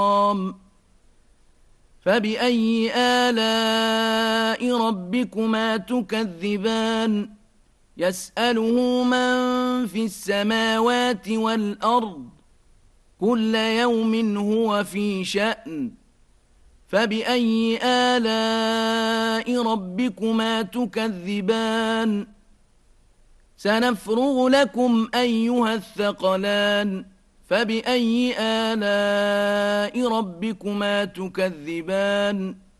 فبأي آلاء ربكما تكذبان يسأله من في السماوات والأرض كل يوم هو في شأن فبأي آلاء ربكما تكذبان سنفرغ لكم أيها الثقلان فبأي آلاء ربكما تكذبان